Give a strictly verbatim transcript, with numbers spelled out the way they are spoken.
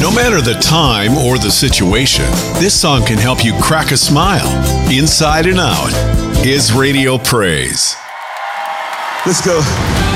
No matter the time or the situation, this song can help you crack a smile, inside and out. It's Radio Praise. Let's go.